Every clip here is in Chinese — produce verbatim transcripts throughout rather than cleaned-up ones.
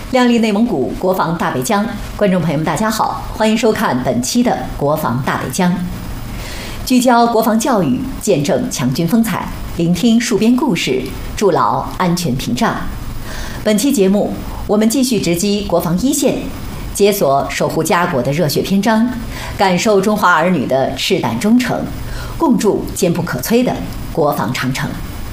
亮丽内蒙古，国防大北疆，观众朋友们，大家好，欢迎收看本期的国防大北疆，聚焦国防教育，见证强军风采，聆听戍边故事，筑牢安全屏障。本期节目，我们继续直击国防一线，解锁守护家国的热血篇章，感受中华儿女的赤胆忠诚，共筑坚不可摧的国防长城。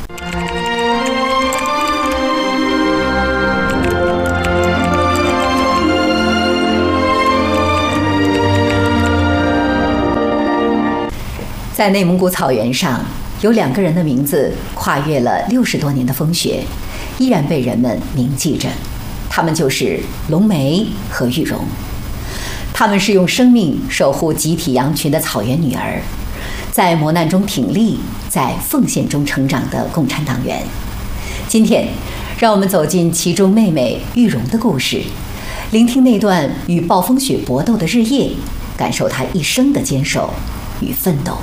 在内蒙古草原上，有两个人的名字跨越了六十多年的风雪，依然被人们铭记着。他们就是龙梅和玉荣。他们是用生命守护集体羊群的草原女儿，在磨难中挺立，在奉献中成长的共产党员。今天，让我们走进其中妹妹玉荣的故事，聆听那段与暴风雪搏斗的日夜，感受她一生的坚守与奋斗。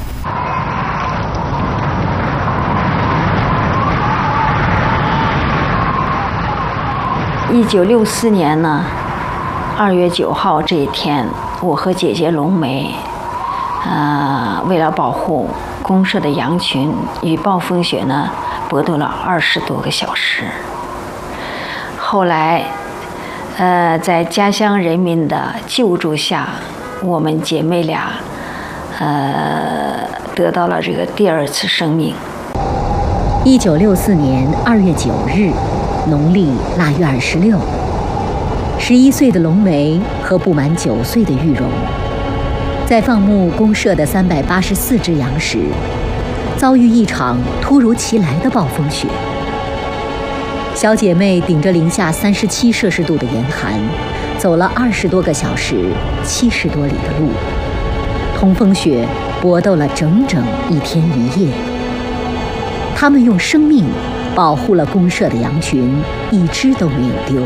一九六四年呢，二月九号这一天，我和姐姐龙梅，呃，为了保护公社的羊群，与暴风雪呢搏斗了二十多个小时。后来，呃，在家乡人民的救助下，我们姐妹俩，呃，得到了这个第二次生命。 一九六四年二月九日。农历腊月二十六，十一岁的龙梅和不满九岁的玉荣，在放牧公社的三百八十四只羊时，遭遇一场突如其来的暴风雪。小姐妹顶着零下三十七摄氏度的严寒，走了二十多个小时，七十多里的路，同风雪搏斗了整整一天一夜。他们用生命保护了公社的羊群，一只都没有丢。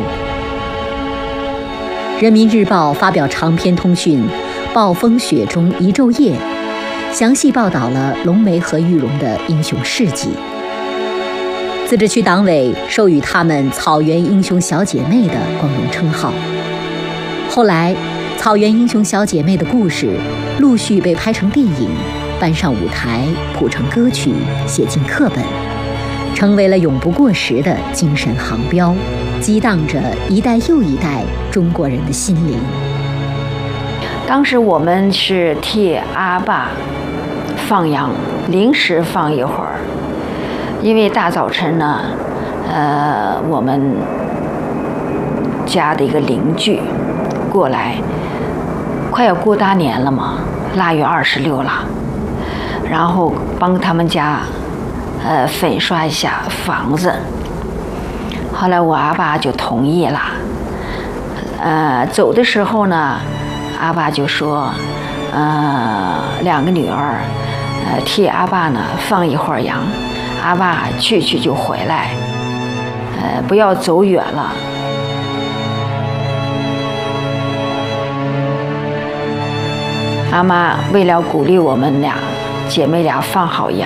人民日报发表长篇通讯《暴风雪中一昼夜》，详细报道了龙梅和玉荣的英雄事迹。自治区党委授予他们草原英雄小姐妹的光荣称号。后来，草原英雄小姐妹的故事陆续被拍成电影，搬上舞台，谱成歌曲，写进课本，成为了永不过时的精神航标，激荡着一代又一代中国人的心灵。 当时我们是替阿爸放羊，临时放一会儿，因为大早晨呢，呃，我们家的一个邻居过来，快要过大年了嘛，腊月二十六了，然后帮他们家呃，粉刷一下房子。后来我阿爸就同意了。呃，走的时候呢，阿爸就说，呃，两个女儿，呃，替阿爸呢放一会儿羊，阿爸去去就回来，呃，不要走远了。阿妈为了鼓励我们俩姐妹俩放好羊，